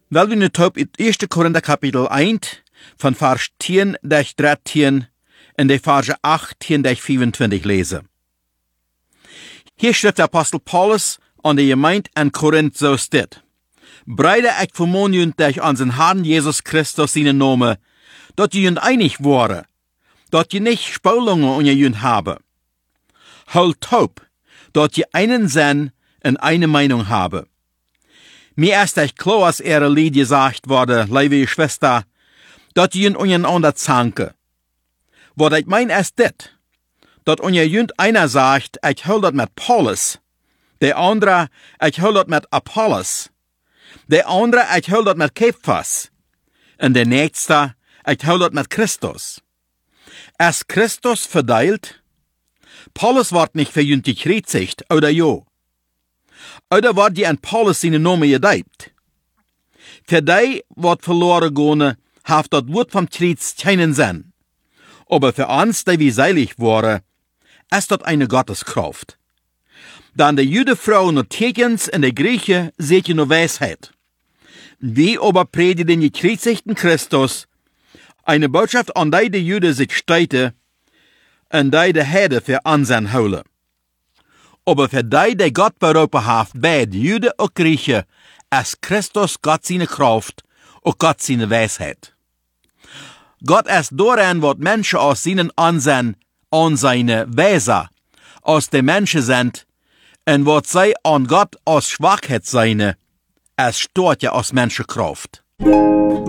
Wel we nu op het 1 Korinther kapitel 1, van vers 10 tot 13 en de verse 18 tot 25 lezen. Hier schrijft de apostel Paulus aan de gemeente in Korinth zo dit. Breide ik vermoon jullie durch unseren Herrn Jesus Christus seine Name, dat jullie einig waren, dat je nicht Spulungen unter jullie haben. Holt taub, dat je einen Sinn und eine Meinung habe. Mir ist echt klar, als Lied gesagt wurde, liebe Schwester, dat jullie untereinander zanken. Wat ich mein ist dit, dat unter jünd einer sagt, ich hol dat mit Paulus, der andere, ich hol dat mit Apollos, der andere, ich hol dat mit Kephas, und der nächste, ich hol dat mit Christus. Ist Christus verdeilt? Paulus wird nicht für jünd gekreuzigt, oder jo? Oder wird die an Paulus seine Name gedeibt? Für die, wat verloren gone, haft dat Wort vom Kreuz keinen Sinn. Aber für uns, die wir seilig waren, ist das eine Gotteskraft. Dann die Judefrau nur Tekens und die Grieche seht ihr nur Weisheit. Wir aber predigen den gekreuzigten Christus, eine Botschaft an die Juden sich steite, und die Herde für Ansehen holen. Aber für die Gott berufen hat, beide Juden und Griechen, ist Christus Gott seine Kraft und Gott seine Weisheit. Gott ist darin, was Menschen aus seinen Ansehen an seine Weise aus den Menschen sind, und was sie an Gott aus Schwachheit seine, es steht ja aus Menschenkraft.